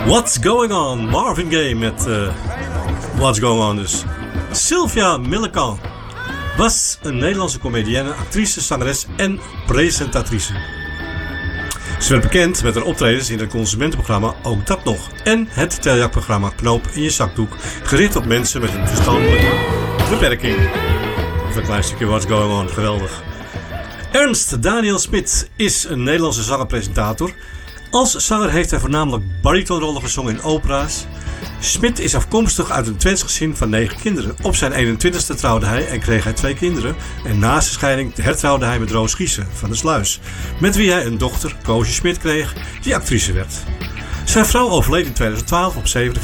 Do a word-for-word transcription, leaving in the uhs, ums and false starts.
What's Going On? Marvin Gaye met uh, What's Going On dus. Sylvia Millican was een Nederlandse comedienne, actrice, zangeres en presentatrice. Ze werd bekend met haar optredens in het consumentenprogramma Ook Dat Nog en het teljakprogramma Knoop in je zakdoek, gericht op mensen met een verstandelijke beperking. Of een klein stukje What's Going On, geweldig. Ernst Daniel Smit is een Nederlandse zanger-presentator. Als zanger heeft hij voornamelijk baritonrollen gezongen in opera's. Smit is afkomstig uit een Twents gezin van negen kinderen. Op zijn eenentwintigste trouwde hij en kreeg hij twee kinderen. En na zijn scheiding hertrouwde hij met Roos Giesen van de Sluis, met wie hij een dochter, Koosje Smit, kreeg, die actrice werd. Zijn vrouw overleed in tweeduizend twaalf op zevenenveertigjarige